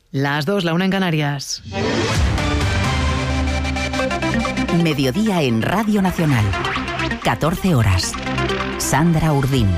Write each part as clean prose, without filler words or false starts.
Las 2, la 1 en Canarias. Mediodía en Radio Nacional. 14 horas. Sandra Urdín.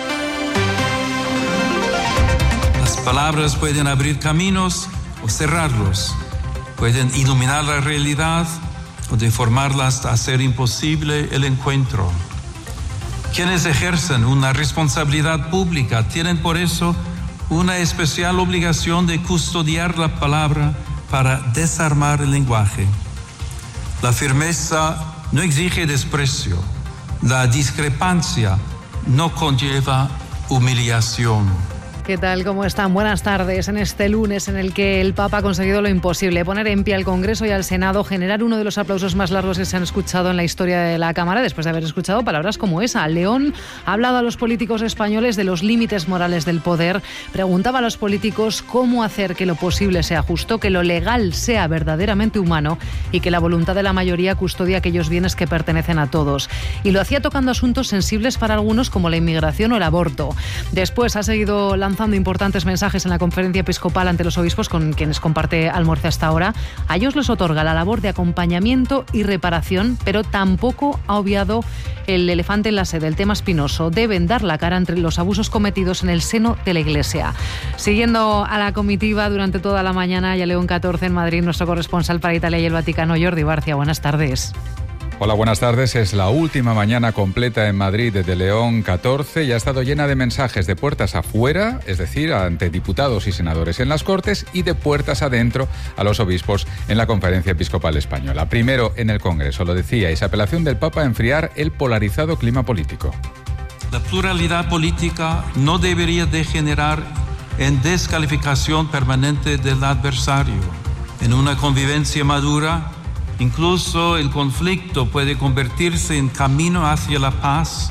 Las palabras pueden abrir caminos o cerrarlos. Pueden iluminar la realidad o deformarla hasta hacer imposible el encuentro. Quienes ejercen una responsabilidad pública tienen por eso una especial obligación de custodiar la palabra para desarmar el lenguaje. La firmeza no exige desprecio. La discrepancia no conlleva humillación. ¿Qué tal? ¿Cómo están? Buenas tardes. En este lunes en el que el Papa ha conseguido lo imposible, poner en pie al Congreso y al Senado, generar uno de los aplausos más largos que se han escuchado en la historia de la Cámara, después de haber escuchado palabras como esa. León ha hablado a los políticos españoles de los límites morales del poder, preguntaba a los políticos cómo hacer que lo posible sea justo, que lo legal sea verdaderamente humano y que la voluntad de la mayoría custodie aquellos bienes que pertenecen a todos. Y lo hacía tocando asuntos sensibles para algunos como la inmigración o el aborto. Después ha seguido lanzando importantes mensajes en la conferencia episcopal ante los obispos con quienes comparte almuerzo hasta ahora. A ellos les otorga la labor de acompañamiento y reparación, pero tampoco ha obviado el elefante en la sede, el tema espinoso. Deben dar la cara entre los abusos cometidos en el seno de la Iglesia. Siguiendo a la comitiva durante toda la mañana y a León 14 en Madrid, nuestro corresponsal para Italia y el Vaticano, Jordi Barcia. Buenas tardes. Hola, buenas tardes. Es la última mañana completa en Madrid desde León 14 y ha estado llena de mensajes de puertas afuera, es decir, ante diputados y senadores en las Cortes, y de puertas adentro a los obispos en la Conferencia Episcopal Española. Primero en el Congreso, lo decíais, apelación del Papa a enfriar el polarizado clima político. La pluralidad política no debería degenerar en descalificación permanente del adversario. En una convivencia madura, incluso el conflicto puede convertirse en camino hacia la paz.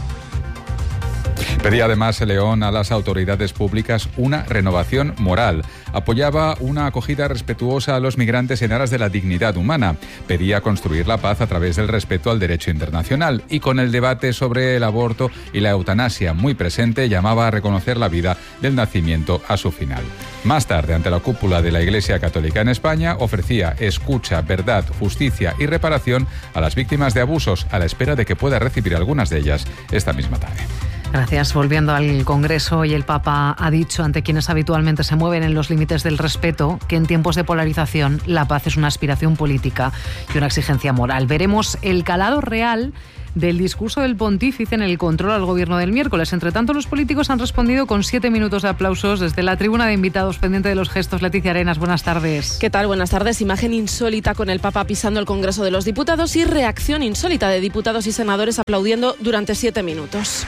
Pedía además León a las autoridades públicas una renovación moral. Apoyaba una acogida respetuosa a los migrantes en aras de la dignidad humana. Pedía construir la paz a través del respeto al derecho internacional. Y con el debate sobre el aborto y la eutanasia muy presente, llamaba a reconocer la vida del nacimiento a su final. Más tarde, ante la cúpula de la Iglesia Católica en España, ofrecía escucha, verdad, justicia y reparación a las víctimas de abusos, a la espera de que pueda recibir algunas de ellas esta misma tarde. Gracias. Volviendo al Congreso, y el Papa ha dicho ante quienes habitualmente se mueven en los límites del respeto que en tiempos de polarización la paz es una aspiración política y una exigencia moral. Veremos el calado real del discurso del pontífice en el control al gobierno del miércoles. Entre tanto, los políticos han respondido con 7 minutos de aplausos desde la tribuna de invitados, pendiente de los gestos. Leticia Arenas, buenas tardes. ¿Qué tal? Buenas tardes. Imagen insólita con el Papa pisando el Congreso de los Diputados y reacción insólita de diputados y senadores aplaudiendo durante 7 minutos.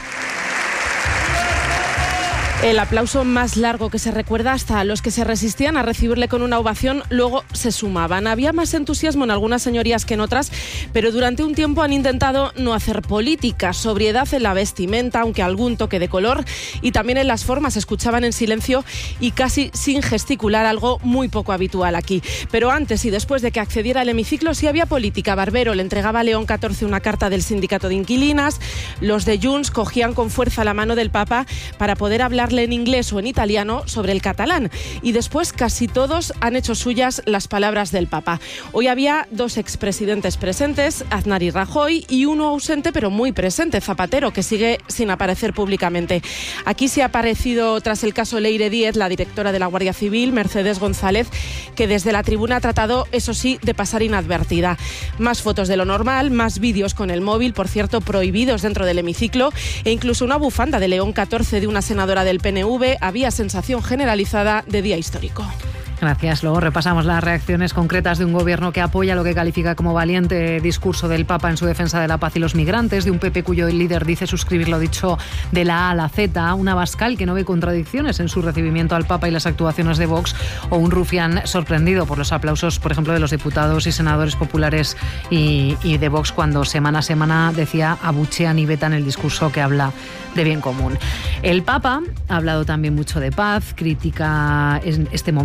El aplauso más largo que se recuerda, hasta los que se resistían a recibirle con una ovación luego se sumaban. Había más entusiasmo en algunas señorías que en otras, pero durante un tiempo han intentado no hacer política, sobriedad en la vestimenta, aunque algún toque de color, y también en las formas. Escuchaban en silencio y casi sin gesticular, algo muy poco habitual aquí. Pero antes y después de que accediera al hemiciclo sí había política. Barbero le entregaba a León 14 una carta del sindicato de inquilinas. Los de Junts cogían con fuerza la mano del Papa para poder hablarle en inglés o en italiano sobre el catalán, y después casi todos han hecho suyas las palabras del Papa. Hoy había 2 expresidentes presentes, Aznar y Rajoy, y uno ausente pero muy presente, Zapatero, que sigue sin aparecer públicamente. Aquí sí ha aparecido, tras el caso Leire Díez, la directora de la Guardia Civil, Mercedes González, que desde la tribuna ha tratado, eso sí, de pasar inadvertida. Más fotos de lo normal, más vídeos con el móvil, por cierto, prohibidos dentro del hemiciclo, e incluso una bufanda de León 14 de una senadora del PNV. Había sensación generalizada de día histórico. Gracias. Luego repasamos las reacciones concretas de un gobierno que apoya lo que califica como valiente discurso del Papa en su defensa de la paz y los migrantes, de un PP cuyo líder dice suscribir lo dicho de la A a la Z, un Abascal que no ve contradicciones en su recibimiento al Papa y las actuaciones de Vox, o un Rufián sorprendido por los aplausos, por ejemplo, de los diputados y senadores populares y de Vox cuando semana a semana, decía, abuchean y vetan el discurso que habla de bien común. El Papa ha hablado también mucho de paz, critica este momento en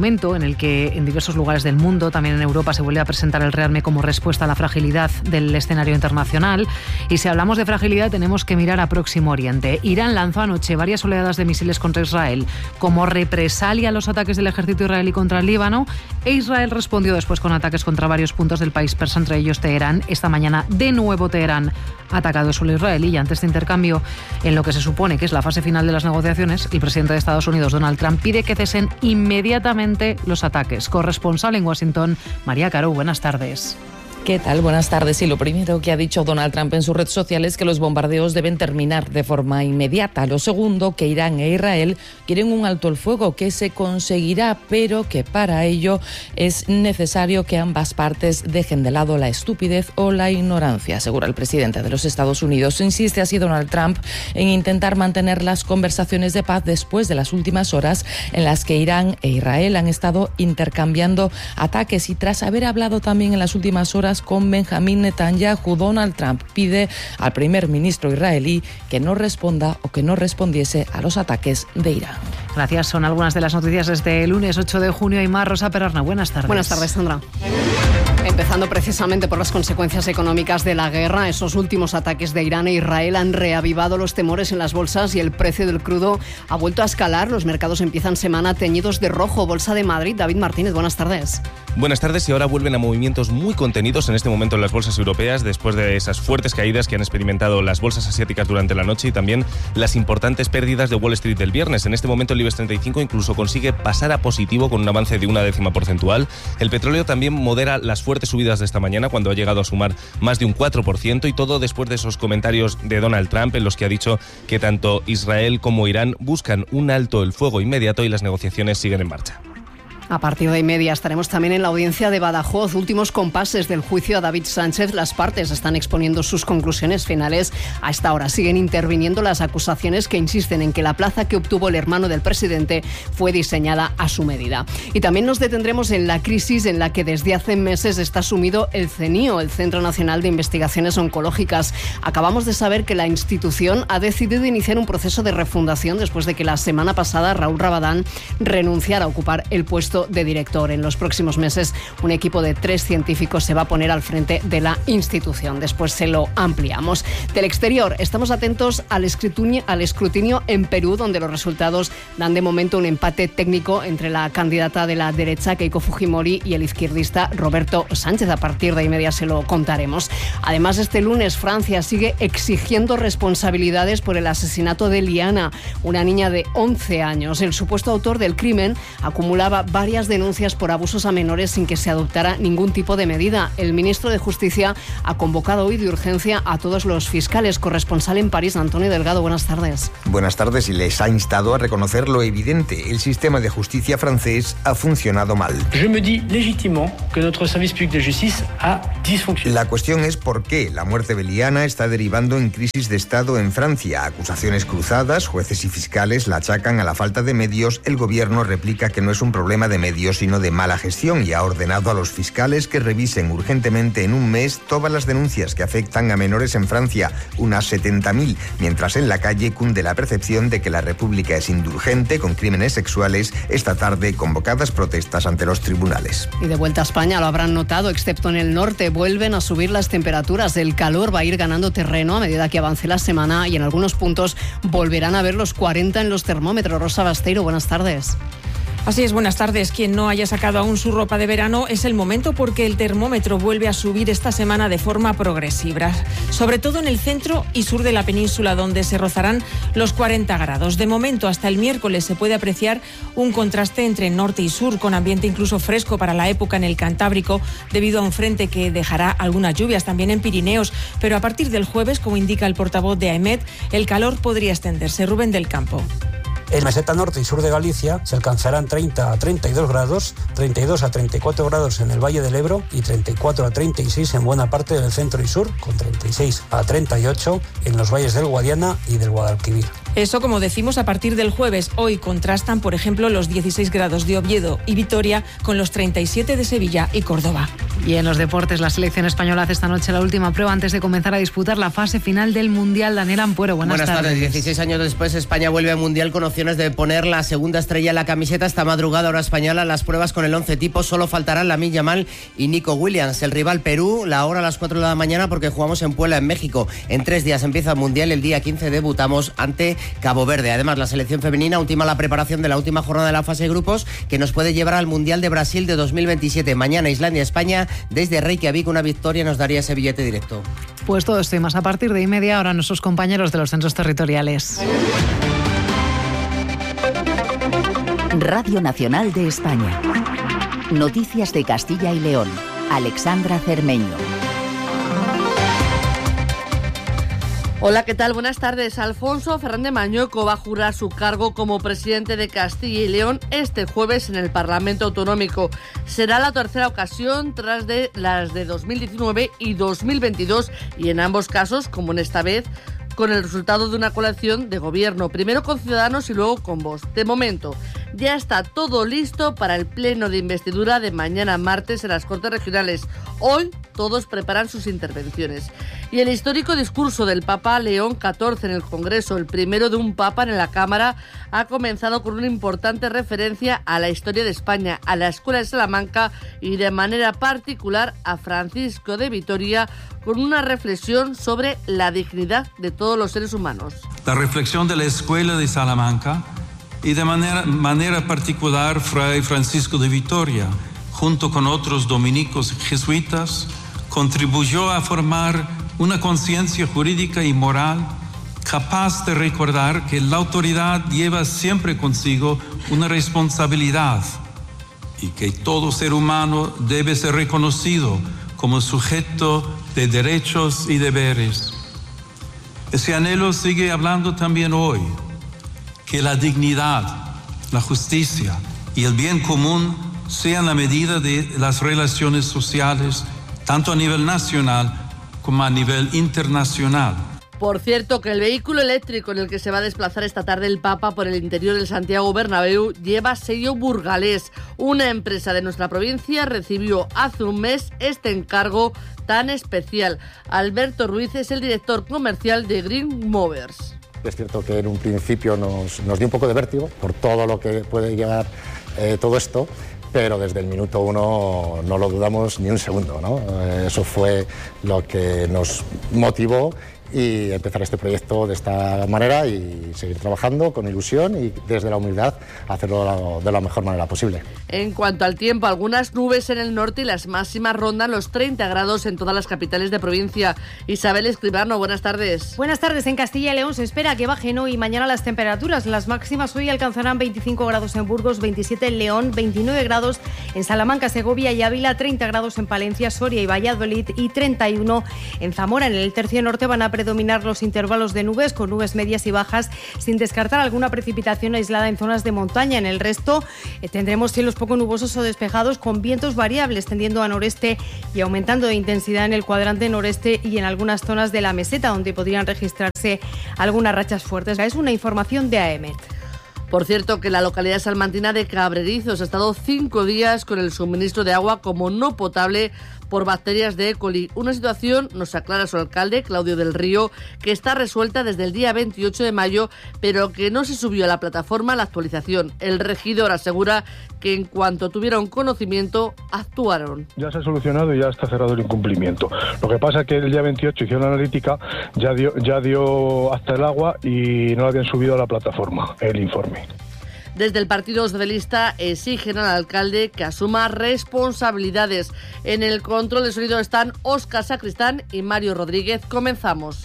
en el que en diversos lugares del mundo, también en Europa, se vuelve a presentar el rearme como respuesta a la fragilidad del escenario internacional. Y si hablamos de fragilidad, tenemos que mirar a Próximo Oriente. Irán lanzó anoche varias oleadas de misiles contra Israel como represalia a los ataques del ejército israelí contra el Líbano, e Israel respondió después con ataques contra varios puntos del país persa, entre ellos Teherán. Esta mañana, de nuevo, Teherán ha atacado el suelo israelí, y ante este intercambio, en lo que se supone que es la fase final de las negociaciones, el presidente de Estados Unidos, Donald Trump, pide que cesen inmediatamente los ataques. Corresponsal en Washington, María Caro, buenas tardes. ¿Qué tal? Buenas tardes. Y lo primero que ha dicho Donald Trump en su red social es que los bombardeos deben terminar de forma inmediata. Lo segundo, que Irán e Israel quieren un alto el fuego que se conseguirá, pero que para ello es necesario que ambas partes dejen de lado la estupidez o la ignorancia, asegura el presidente de los Estados Unidos. Insiste así Donald Trump en intentar mantener las conversaciones de paz después de las últimas horas en las que Irán e Israel han estado intercambiando ataques, y tras haber hablado también en las últimas horas con Benjamín Netanyahu, Donald Trump pide al primer ministro israelí que no responda o que no respondiese a los ataques de Irán. Gracias. Son algunas de las noticias de este lunes 8 de junio. Y más, Rosa Perarna, buenas tardes. Buenas tardes, Sandra. Empezando precisamente por las consecuencias económicas de la guerra, esos últimos ataques de Irán e Israel han reavivado los temores en las bolsas y el precio del crudo ha vuelto a escalar. Los mercados empiezan semana teñidos de rojo. Bolsa de Madrid, David Martínez, buenas tardes. Buenas tardes. Y ahora vuelven a movimientos muy contenidos en este momento en las bolsas europeas, después de esas fuertes caídas que han experimentado las bolsas asiáticas durante la noche y también las importantes pérdidas de Wall Street del viernes. En este momento el IBEX 35 incluso consigue pasar a positivo con un avance de 0,1 porcentual. El petróleo también modera las fuertes subidas de esta mañana, cuando ha llegado a sumar más de un 4%, y todo después de esos comentarios de Donald Trump en los que ha dicho que tanto Israel como Irán buscan un alto el fuego inmediato y las negociaciones siguen en marcha. A partir de 1:30 estaremos también en la audiencia de Badajoz. Últimos compases del juicio a David Sánchez. Las partes están exponiendo sus conclusiones finales. A esta hora siguen interviniendo las acusaciones que insisten en que la plaza que obtuvo el hermano del presidente fue diseñada a su medida. Y también nos detendremos en la crisis en la que desde hace meses está sumido el CNIO, el Centro Nacional de Investigaciones Oncológicas. Acabamos de saber que la institución ha decidido iniciar un proceso de refundación después de que la semana pasada Raúl Rabadán renunciara a ocupar el puesto de director. En los próximos meses, un equipo de 3 científicos se va a poner al frente de la institución. Después se lo ampliamos. Del exterior, estamos atentos al escrutinio en Perú, donde los resultados dan de momento un empate técnico entre la candidata de la derecha, Keiko Fujimori, y el izquierdista Roberto Sánchez. A partir de 1:30 se lo contaremos. Además, este lunes Francia sigue exigiendo responsabilidades por el asesinato de Liana, una niña de 11 años. El supuesto autor del crimen acumulaba varias denuncias por abusos a menores sin que se adoptara ningún tipo de medida. El ministro de Justicia ha convocado hoy de urgencia a todos los fiscales. Corresponsal en París, Antonio Delgado, buenas tardes. Buenas tardes, y les ha instado a reconocer lo evidente. El sistema de justicia francés ha funcionado mal. Je me dis légitimement que notre service public de justice a dysfonctionné. La cuestión es por qué la muerte de Liana está derivando en crisis de Estado en Francia. Acusaciones cruzadas, jueces y fiscales la achacan a la falta de medios. El gobierno replica que no es un problema de medios, sino de mala gestión, y ha ordenado a los fiscales que revisen urgentemente en un mes todas las denuncias que afectan a menores en Francia, unas 70.000, mientras en la calle cunde la percepción de que la República es indulgente con crímenes sexuales. Esta tarde, convocadas protestas ante los tribunales. Y de vuelta a España, lo habrán notado, excepto en el norte, vuelven a subir las temperaturas. El calor va a ir ganando terreno a medida que avance la semana, y en algunos puntos volverán a ver los 40 en los termómetros. Rosa Basteiro, buenas tardes. Así es, buenas tardes. Quien no haya sacado aún su ropa de verano, es el momento, porque el termómetro vuelve a subir esta semana de forma progresiva, sobre todo en el centro y sur de la península, donde se rozarán los 40 grados. De momento, hasta el miércoles se puede apreciar un contraste entre norte y sur, con ambiente incluso fresco para la época en el Cantábrico, debido a un frente que dejará algunas lluvias también en Pirineos. Pero a partir del jueves, como indica el portavoz de AEMET, el calor podría extenderse. Rubén del Campo. En meseta norte y sur de Galicia se alcanzarán 30 a 32 grados, 32 a 34 grados en el Valle del Ebro y 34 a 36 en buena parte del centro y sur, con 36 a 38 en los valles del Guadiana y del Guadalquivir. Eso, como decimos, a partir del jueves. Hoy contrastan, por ejemplo, los 16 grados de Oviedo y Vitoria con los 37 de Sevilla y Córdoba. Y en los deportes, la selección española hace esta noche la última prueba antes de comenzar a disputar la fase final del Mundial. Daniel Ampuero, buenas tardes. 16 años después, España vuelve al Mundial con opciones de poner la segunda estrella en la camiseta. Esta madrugada, hora española, las pruebas con el 11 tipo. Solo faltarán Lamine Yamal y Nico Williams. El rival Perú, la hora a las 4 de la mañana, porque jugamos en Puebla, en México. En 3 días empieza el Mundial. El día 15 debutamos ante Cabo Verde. Además, la selección femenina ultima la preparación de la última jornada de la fase de grupos, que nos puede llevar al Mundial de Brasil de 2027. Mañana, Islandia-España, desde Reykjavik. Una victoria nos daría ese billete directo. Pues todo esto y más a partir de media hora nuestros compañeros de los centros territoriales. Radio Nacional de España. Noticias de Castilla y León. Alexandra Cermeño. Hola, ¿qué tal? Buenas tardes. Alfonso Fernández Mañueco va a jurar su cargo como presidente de Castilla y León este jueves en el Parlamento Autonómico. Será la tercera ocasión tras de las de 2019 y 2022 y en ambos casos, como en esta vez, con el resultado de una coalición de gobierno, primero con Ciudadanos y luego con Vox. De momento, ya está todo listo para el pleno de investidura de mañana martes en las Cortes Regionales. Hoy todos preparan sus intervenciones. Y el histórico discurso del Papa León XIV en el Congreso, el primero de un Papa en la Cámara, ha comenzado con una importante referencia a la historia de España, a la Escuela de Salamanca y de manera particular a Francisco de Vitoria, con una reflexión sobre la dignidad de todos los seres humanos. La reflexión de la Escuela de Salamanca y de manera particular Fray Francisco de Vitoria, junto con otros dominicos jesuitas, contribuyó a formar una conciencia jurídica y moral capaz de recordar que la autoridad lleva siempre consigo una responsabilidad y que todo ser humano debe ser reconocido como sujeto de derechos y deberes. Ese anhelo sigue hablando también hoy, que la dignidad, la justicia y el bien común sean la medida de las relaciones sociales, tanto a nivel nacional como a nivel internacional. Por cierto, que el vehículo eléctrico en el que se va a desplazar esta tarde el Papa por el interior del Santiago Bernabéu lleva sello burgalés. Una empresa de nuestra provincia recibió hace un mes este encargo tan especial. Alberto Ruiz es el director comercial de Green Movers. Es cierto que en un principio nos dio un poco de vértigo por todo lo que puede llevar todo esto, pero desde el minuto uno no lo dudamos ni un segundo, ¿no? Eso fue lo que nos motivó y empezar este proyecto de esta manera y seguir trabajando con ilusión y desde la humildad hacerlo de la mejor manera posible. En cuanto al tiempo, algunas nubes en el norte y las máximas rondan los 30 grados en todas las capitales de provincia. Isabel Escribano, buenas tardes. Buenas tardes. En Castilla y León se espera que bajen hoy y mañana las temperaturas. Las máximas hoy alcanzarán 25 grados en Burgos, 27 en León, 29 grados en Salamanca, Segovia y Ávila, 30 grados en Palencia, Soria y Valladolid y 31 en Zamora. En el tercio norte van a predominar los intervalos de nubes, con nubes medias y bajas, sin descartar alguna precipitación aislada en zonas de montaña. En el resto tendremos cielos poco nubosos o despejados, con vientos variables tendiendo a noreste y aumentando de intensidad en el cuadrante noreste y en algunas zonas de la meseta, donde podrían registrarse algunas rachas fuertes. Es una información de AEMET. Por cierto, que la localidad salmantina de Cabrerizos ha estado 5 días con el suministro de agua como no potable por bacterias de E. coli. Una situación, nos aclara su alcalde, Claudio del Río, que está resuelta desde el día 28 de mayo, pero que no se subió a la plataforma la actualización. El regidor asegura que en cuanto tuvieron conocimiento, actuaron. Ya se ha solucionado y ya está cerrado el incumplimiento. Lo que pasa es que el día 28 hicieron la analítica, ya dio hasta el agua y no habían subido a la plataforma el informe. Desde el Partido Socialista exigen al alcalde que asuma responsabilidades. En el control de sonido están Óscar Sacristán y Mario Rodríguez. Comenzamos.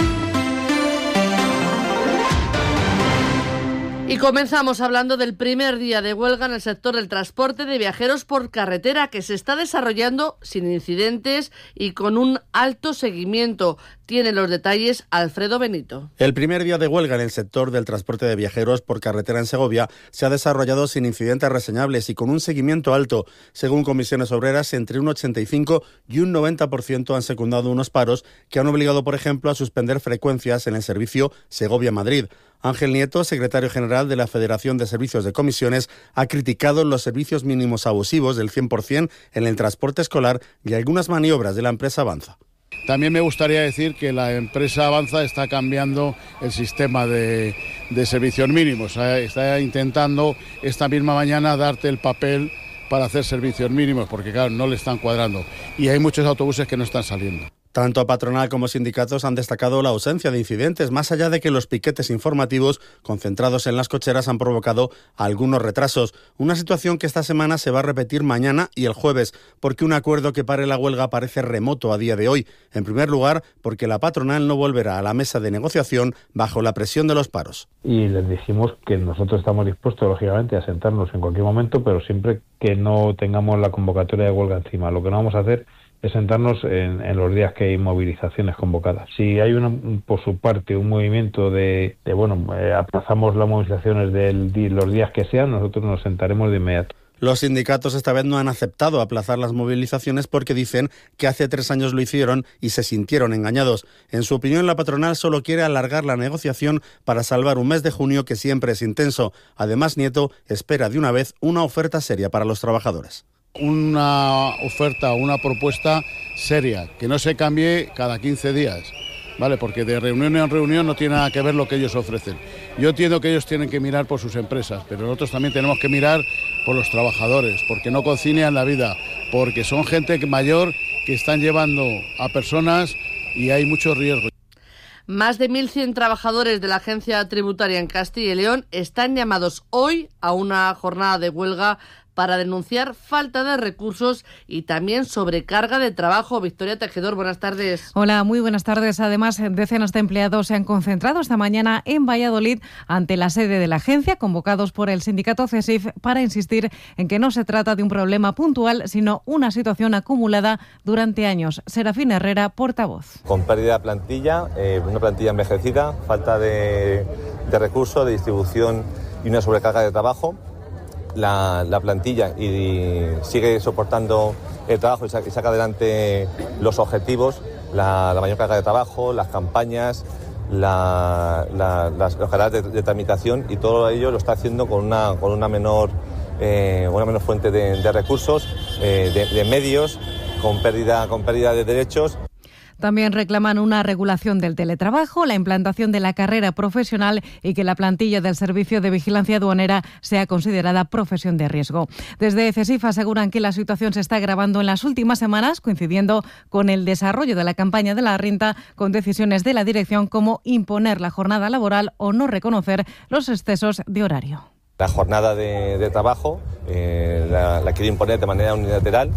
Y comenzamos hablando del primer día de huelga en el sector del transporte de viajeros por carretera, que se está desarrollando sin incidentes y con un alto seguimiento. Tiene los detalles Alfredo Benito. El primer día de huelga en el sector del transporte de viajeros por carretera en Segovia se ha desarrollado sin incidentes reseñables y con un seguimiento alto. Según comisiones obreras, entre un 85 y un 90% han secundado unos paros que han obligado, por ejemplo, a suspender frecuencias en el servicio Segovia-Madrid. Ángel Nieto, secretario general general de la Federación de Servicios de Comisiones ha criticado los servicios mínimos abusivos del 100% en el transporte escolar y algunas maniobras de la empresa Avanza. También me gustaría decir que la empresa Avanza está cambiando el sistema de servicios mínimos. Está intentando esta misma mañana darte el papel para hacer servicios mínimos, porque claro, no le están cuadrando. Y hay muchos autobuses que no están saliendo. Tanto patronal como sindicatos han destacado la ausencia de incidentes, más allá de que los piquetes informativos concentrados en las cocheras han provocado algunos retrasos. Una situación que esta semana se va a repetir mañana y el jueves, porque un acuerdo que pare la huelga parece remoto a día de hoy. En primer lugar, porque la patronal no volverá a la mesa de negociación bajo la presión de los paros. Y les dijimos que nosotros estamos dispuestos, lógicamente, a sentarnos en cualquier momento, pero siempre que no tengamos la convocatoria de huelga encima. Lo que no vamos a hacer es sentarnos en los días que hay movilizaciones convocadas. Si hay por su parte un movimiento aplazamos las movilizaciones los días que sean, nosotros nos sentaremos de inmediato. Los sindicatos esta vez no han aceptado aplazar las movilizaciones porque dicen que hace 3 años lo hicieron y se sintieron engañados. En su opinión, la patronal solo quiere alargar la negociación para salvar un mes de junio que siempre es intenso. Además, Nieto espera de una vez una oferta seria para los trabajadores. Una oferta, una propuesta seria, que no se cambie cada 15 días, ¿vale? Porque de reunión en reunión no tiene nada que ver lo que ellos ofrecen. Yo entiendo que ellos tienen que mirar por sus empresas, pero nosotros también tenemos que mirar por los trabajadores, porque no concilian la vida, porque son gente mayor que están llevando a personas y hay mucho riesgo. Más de 1.100 trabajadores de la agencia tributaria en Castilla y León están llamados hoy a una jornada de huelga para denunciar falta de recursos y también sobrecarga de trabajo. Victoria Tejedor, buenas tardes. Hola, muy buenas tardes. Además, decenas de empleados se han concentrado esta mañana en Valladolid ante la sede de la agencia, convocados por el sindicato CESIF, para insistir en que no se trata de un problema puntual, sino una situación acumulada durante años. Serafín Herrera, portavoz. Con pérdida de plantilla, una plantilla envejecida, falta de recursos, de distribución y una sobrecarga de trabajo. La plantilla y sigue soportando el trabajo y saca adelante los objetivos, la mayor carga de trabajo, las campañas, los canales de tramitación, y todo ello lo está haciendo con una menor fuente de recursos, de medios, con pérdida de derechos. También reclaman una regulación del teletrabajo, la implantación de la carrera profesional y que la plantilla del Servicio de Vigilancia Aduanera sea considerada profesión de riesgo. Desde CESIF aseguran que la situación se está agravando en las últimas semanas, coincidiendo con el desarrollo de la campaña de la renta, con decisiones de la dirección como imponer la jornada laboral o no reconocer los excesos de horario. La jornada de trabajo la quiere imponer de manera unilateral,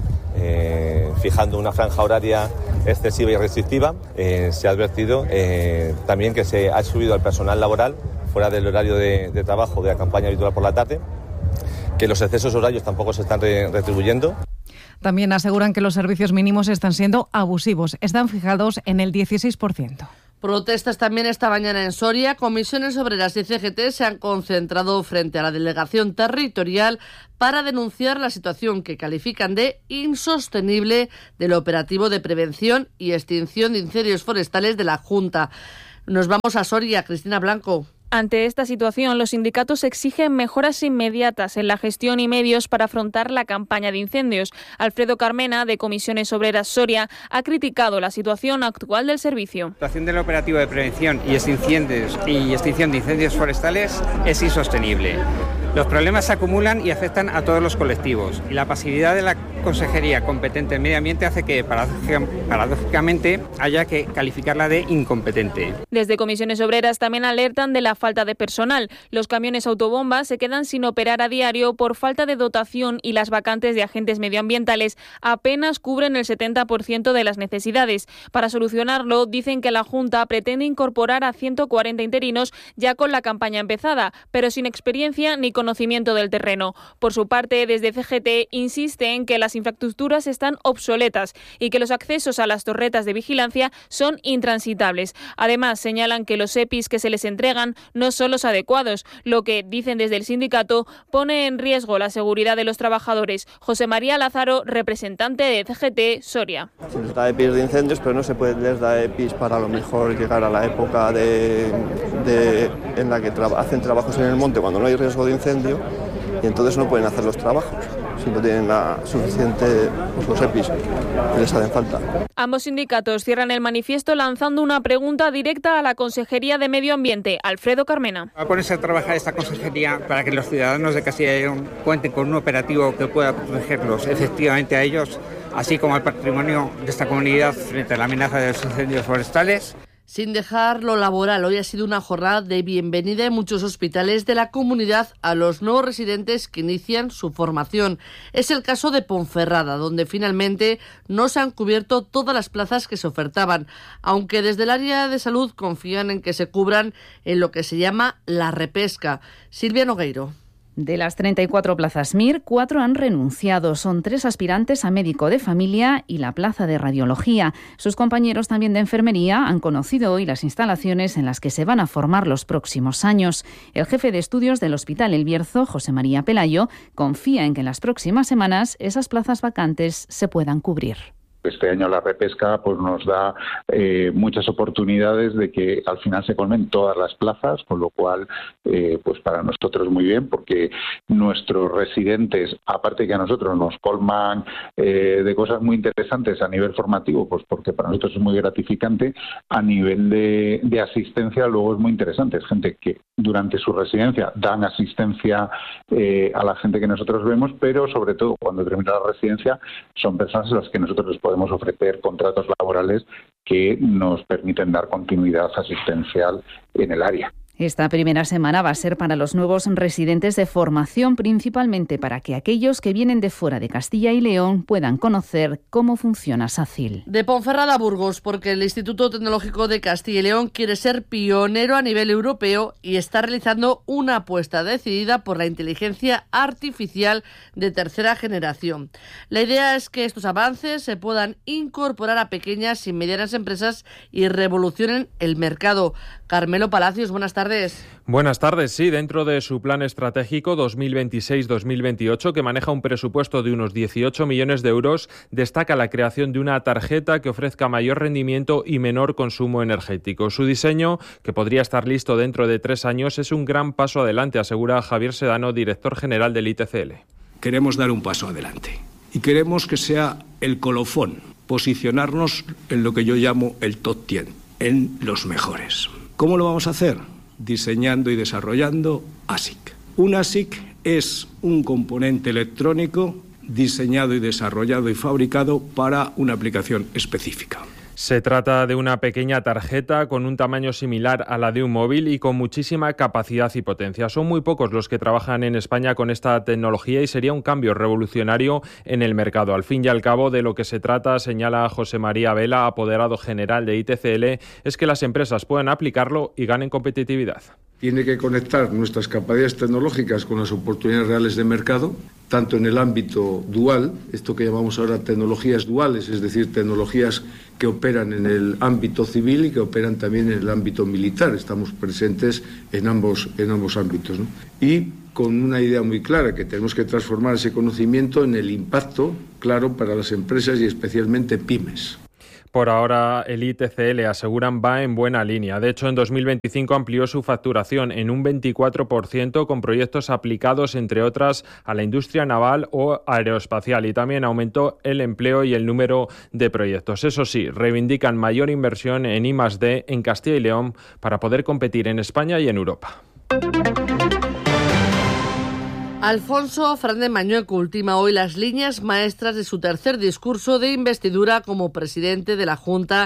fijando una franja horaria excesiva y restrictiva. Se ha advertido también que se ha subido al personal laboral fuera del horario de trabajo de la campaña habitual por la tarde, que los excesos horarios tampoco se están retribuyendo. También aseguran que los servicios mínimos están siendo abusivos, están fijados en el 16%. Protestas también esta mañana en Soria. Comisiones Obreras y CGT se han concentrado frente a la delegación territorial para denunciar la situación que califican de insostenible del operativo de prevención y extinción de incendios forestales de la Junta. Nos vamos a Soria, Cristina Blanco. Ante esta situación, los sindicatos exigen mejoras inmediatas en la gestión y medios para afrontar la campaña de incendios. Alfredo Carmena, de Comisiones Obreras Soria, ha criticado la situación actual del servicio. La situación del operativo de prevención y extinción de incendios forestales es insostenible. Los problemas se acumulan y afectan a todos los colectivos, y la pasividad de la Consejería competente en Medio Ambiente hace que, paradójicamente, haya que calificarla de incompetente. Desde Comisiones Obreras también alertan de la falta de personal. Los camiones autobombas se quedan sin operar a diario por falta de dotación y las vacantes de agentes medioambientales apenas cubren el 70% de las necesidades. Para solucionarlo, dicen que la Junta pretende incorporar a 140 interinos ya con la campaña empezada, pero sin experiencia ni con conocimiento del terreno. Por su parte, desde CGT insiste en que las infraestructuras están obsoletas y que los accesos a las torretas de vigilancia son intransitables. Además, señalan que los EPIs que se les entregan no son los adecuados, lo que, dicen desde el sindicato, pone en riesgo la seguridad de los trabajadores. José María Lázaro, representante de CGT Soria. Se les da EPIs de incendios, pero no se les da EPIs para a lo mejor llegar a la época en la que hacen trabajos en el monte cuando no hay riesgo de incendio, y entonces no pueden hacer los trabajos si no tienen la suficiente los EPIs que les hacen falta. Ambos sindicatos cierran el manifiesto lanzando una pregunta directa a la Consejería de Medio Ambiente, Alfredo Carmena. Va a ponerse a trabajar esta consejería para que los ciudadanos de Castilla y León cuenten con un operativo que pueda protegerlos efectivamente a ellos, así como al patrimonio de esta comunidad frente a la amenaza de los incendios forestales. Sin dejar lo laboral, hoy ha sido una jornada de bienvenida en muchos hospitales de la comunidad a los nuevos residentes que inician su formación. Es el caso de Ponferrada, donde finalmente no se han cubierto todas las plazas que se ofertaban, aunque desde el área de salud confían en que se cubran en lo que se llama la repesca. Silvia Nogueiro. De las 34 plazas MIR, 4 han renunciado. Son 3 aspirantes a médico de familia y la plaza de radiología. Sus compañeros también de enfermería han conocido hoy las instalaciones en las que se van a formar los próximos años. El jefe de estudios del Hospital El Bierzo, José María Pelayo, confía en que en las próximas semanas esas plazas vacantes se puedan cubrir. Este año la repesca pues nos da muchas oportunidades de que al final se colmen todas las plazas, con lo cual pues para nosotros muy bien, porque nuestros residentes, aparte que a nosotros nos colman de cosas muy interesantes a nivel formativo, pues porque para nosotros es muy gratificante, a nivel de asistencia luego es muy interesante. Es gente que durante su residencia dan asistencia a la gente que nosotros vemos, pero sobre todo cuando termina la residencia son personas a las que nosotros podemos ofrecer contratos laborales que nos permiten dar continuidad asistencial en el área. Esta primera semana va a ser para los nuevos residentes de formación, principalmente para que aquellos que vienen de fuera de Castilla y León puedan conocer cómo funciona SACIL. De Ponferrada a Burgos, porque el Instituto Tecnológico de Castilla y León quiere ser pionero a nivel europeo y está realizando una apuesta decidida por la inteligencia artificial de tercera generación. La idea es que estos avances se puedan incorporar a pequeñas y medianas empresas y revolucionen el mercado. Carmelo Palacios, buenas tardes. Buenas tardes. Sí, dentro de su plan estratégico 2026-2028, que maneja un presupuesto de unos 18 millones de euros, destaca la creación de una tarjeta que ofrezca mayor rendimiento y menor consumo energético. Su diseño, que podría estar listo dentro de 3 años, es un gran paso adelante, asegura Javier Sedano, director general del ITCL. Queremos dar un paso adelante y queremos que sea el colofón, posicionarnos en lo que yo llamo el top 10, en los mejores. ¿Cómo lo vamos a hacer? Diseñando y desarrollando ASIC. Un ASIC es un componente electrónico diseñado y desarrollado y fabricado para una aplicación específica. Se trata de una pequeña tarjeta con un tamaño similar a la de un móvil y con muchísima capacidad y potencia. Son muy pocos los que trabajan en España con esta tecnología y sería un cambio revolucionario en el mercado. Al fin y al cabo, de lo que se trata, señala José María Vela, apoderado general de ITCL, es que las empresas puedan aplicarlo y ganen competitividad. Tiene que conectar nuestras capacidades tecnológicas con las oportunidades reales de mercado, tanto en el ámbito dual, esto que llamamos ahora tecnologías duales, es decir, tecnologías que operan en el ámbito civil y que operan también en el ámbito militar. Estamos presentes en ambos ámbitos, ¿no? Y con una idea muy clara, que tenemos que transformar ese conocimiento en el impacto, claro, para las empresas y especialmente pymes. Por ahora, el ITCL, aseguran, va en buena línea. De hecho, en 2025 amplió su facturación en un 24% con proyectos aplicados, entre otras, a la industria naval o aeroespacial, y también aumentó el empleo y el número de proyectos. Eso sí, reivindican mayor inversión en I+D en Castilla y León para poder competir en España y en Europa. Alfonso Fernández Mañueco ultima hoy las líneas maestras de su tercer discurso de investidura como presidente de la Junta, que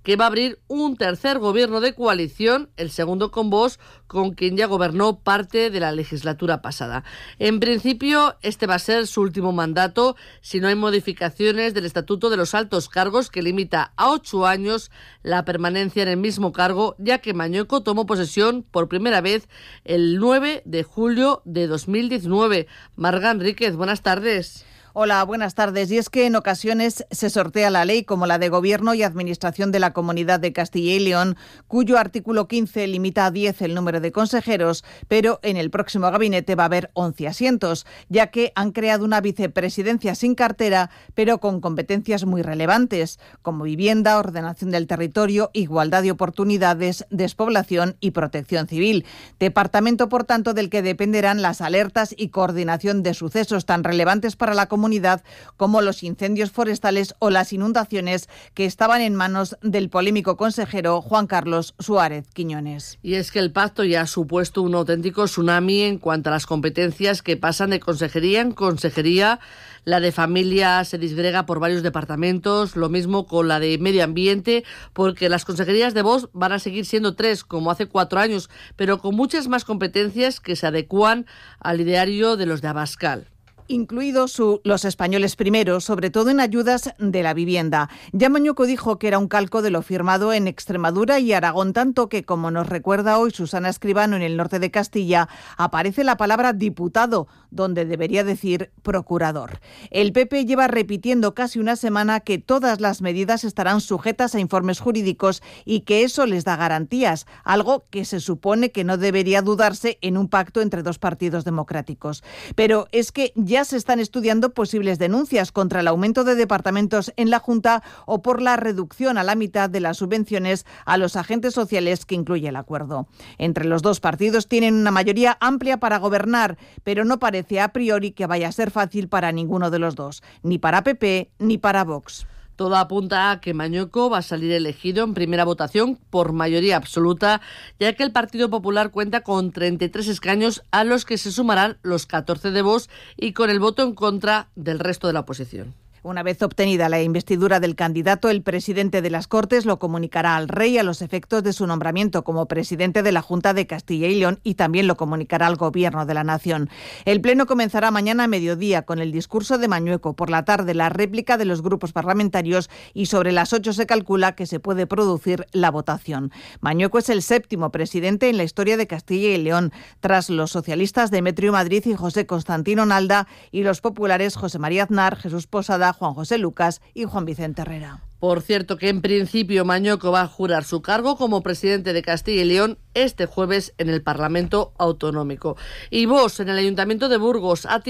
que va a abrir un tercer gobierno de coalición, el segundo con Vox, con quien ya gobernó parte de la legislatura pasada. En principio, este va a ser su último mandato si no hay modificaciones del Estatuto de los Altos Cargos, que limita a 8 años la permanencia en el mismo cargo, ya que Mañueco tomó posesión por primera vez el 9 de julio de 2019. Marga Enríquez, buenas tardes. Hola, buenas tardes. Y es que en ocasiones se sortea la ley, como la de Gobierno y Administración de la Comunidad de Castilla y León, cuyo artículo 15 limita a 10 el número de consejeros, pero en el próximo gabinete va a haber 11 asientos, ya que han creado una vicepresidencia sin cartera, pero con competencias muy relevantes, como vivienda, ordenación del territorio, igualdad de oportunidades, despoblación y protección civil. Departamento, por tanto, del que dependerán las alertas y coordinación de sucesos tan relevantes para la comunidad como los incendios forestales o las inundaciones, que estaban en manos del polémico consejero Juan Carlos Suárez Quiñones. Y es que el pacto ya ha supuesto un auténtico tsunami en cuanto a las competencias que pasan de consejería en consejería. La de familia se disgrega por varios departamentos, lo mismo con la de medio ambiente, porque las consejerías de Vox van a seguir siendo 3, como hace 4 años, pero con muchas más competencias que se adecúan al ideario de los de Abascal. Incluidos los españoles primero, sobre todo en ayudas de la vivienda. Ya Mañueco dijo que era un calco de lo firmado en Extremadura y Aragón, tanto que, como nos recuerda hoy Susana Escribano en el norte de Castilla, aparece la palabra diputado, donde debería decir procurador. El PP lleva repitiendo casi una semana que todas las medidas estarán sujetas a informes jurídicos y que eso les da garantías, algo que se supone que no debería dudarse en un pacto entre dos partidos democráticos. Pero es que ya se están estudiando posibles denuncias contra el aumento de departamentos en la Junta o por la reducción a la mitad de las subvenciones a los agentes sociales que incluye el acuerdo. Entre los dos partidos tienen una mayoría amplia para gobernar, pero no parece a priori que vaya a ser fácil para ninguno de los dos, ni para PP ni para Vox. Todo apunta a que Mañueco va a salir elegido en primera votación por mayoría absoluta, ya que el Partido Popular cuenta con 33 escaños, a los que se sumarán los 14 de Vox y con el voto en contra del resto de la oposición. Una vez obtenida la investidura del candidato, el presidente de las Cortes lo comunicará al rey a los efectos de su nombramiento como presidente de la Junta de Castilla y León y también lo comunicará al Gobierno de la Nación. El pleno comenzará mañana a mediodía con el discurso de Mañueco, por la tarde la réplica de los grupos parlamentarios y sobre las 8 se calcula que se puede producir la votación. Mañueco es el 7º presidente en la historia de Castilla y León, tras los socialistas Demetrio Madrid y José Constantino Nalda y los populares José María Aznar, Jesús Posada, Juan José Lucas y Juan Vicente Herrera. Por cierto, que en principio Mañueco va a jurar su cargo como presidente de Castilla y León este jueves en el Parlamento Autonómico. Y Vox, en el Ayuntamiento de Burgos, ha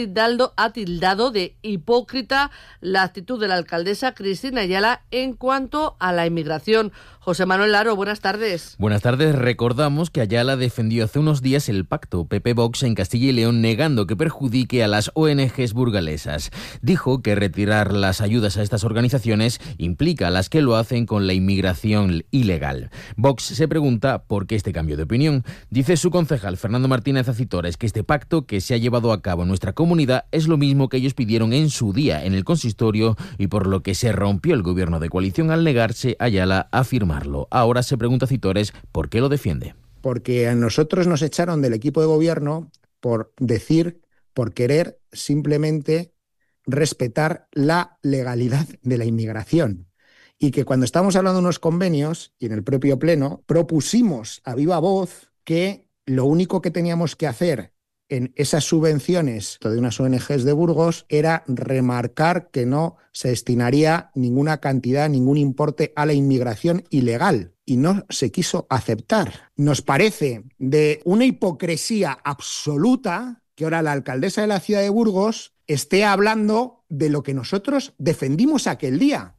tildado de hipócrita la actitud de la alcaldesa Cristina Ayala en cuanto a la inmigración. José Manuel Laro, buenas tardes. Buenas tardes. Recordamos que Ayala defendió hace unos días el pacto PP-Vox en Castilla y León, negando que perjudique a las ONGs burgalesas. Dijo que retirar las ayudas a estas organizaciones implica a las que lo hacen con la inmigración ilegal. Vox se pregunta por qué este cambio de opinión. Dice su concejal Fernando Martínez Acitores que este pacto que se ha llevado a cabo en nuestra comunidad es lo mismo que ellos pidieron en su día en el consistorio y por lo que se rompió el gobierno de coalición al negarse Ayala a firmarlo. Ahora se pregunta Acitores por qué lo defiende. Porque a nosotros nos echaron del equipo de gobierno por querer simplemente respetar la legalidad de la inmigración. Y que cuando estamos hablando de unos convenios, y en el propio pleno, propusimos a viva voz que lo único que teníamos que hacer en esas subvenciones de unas ONGs de Burgos era remarcar que no se destinaría ninguna cantidad, ningún importe a la inmigración ilegal. Y no se quiso aceptar. Nos parece de una hipocresía absoluta que ahora la alcaldesa de la ciudad de Burgos esté hablando de lo que nosotros defendimos aquel día.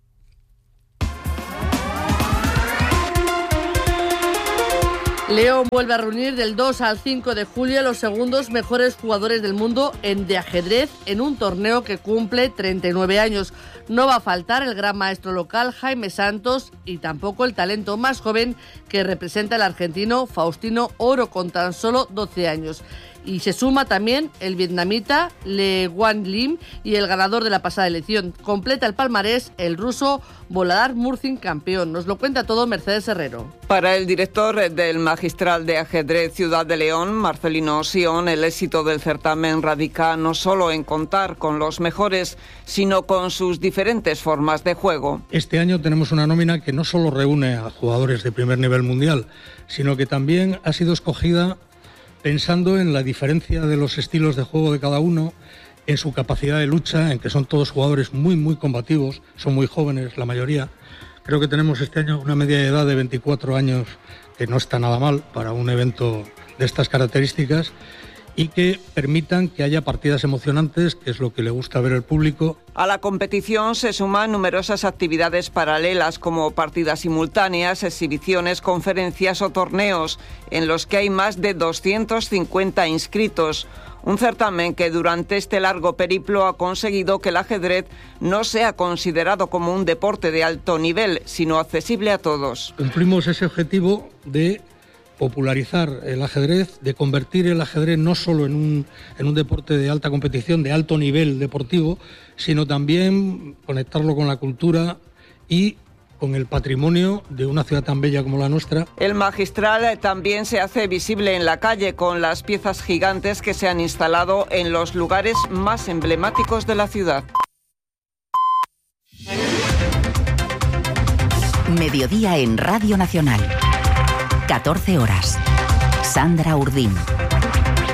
León vuelve a reunir del 2 al 5 de julio los segundos mejores jugadores del mundo de ajedrez en un torneo que cumple 39 años. No va a faltar el gran maestro local Jaime Santos y tampoco el talento más joven que representa el argentino Faustino Oro con tan solo 12 años. Y se suma también el vietnamita Le Nguyen Lim y el ganador de la pasada elección. Completa el palmarés el ruso Voladar Murzin, campeón. Nos lo cuenta todo Mercedes Herrero. Para el director del Magistral de Ajedrez Ciudad de León, Marcelino Sion, el éxito del certamen radica no solo en contar con los mejores, sino con sus diferentes formas de juego. Este año tenemos una nómina que no solo reúne a jugadores de primer nivel mundial, sino que también ha sido escogida pensando en la diferencia de los estilos de juego de cada uno, en su capacidad de lucha, en que son todos jugadores muy combativos, son muy jóvenes la mayoría. Creo que tenemos este año una media de edad de 24 años, que no está nada mal para un evento de estas características, y que permitan que haya partidas emocionantes, que es lo que le gusta ver al público. A la competición se suman numerosas actividades paralelas como partidas simultáneas, exhibiciones, conferencias o torneos, en los que hay más de 250 inscritos. Un certamen que durante este largo periplo ha conseguido que el ajedrez no sea considerado como un deporte de alto nivel, sino accesible a todos. Cumplimos ese objetivo de popularizar el ajedrez, de convertir el ajedrez no solo en un deporte de alta competición, de alto nivel deportivo, sino también conectarlo con la cultura y con el patrimonio de una ciudad tan bella como la nuestra. El Magistral también se hace visible en la calle con las piezas gigantes que se han instalado en los lugares más emblemáticos de la ciudad. Mediodía en Radio Nacional. 14 horas. Sandra Urdín.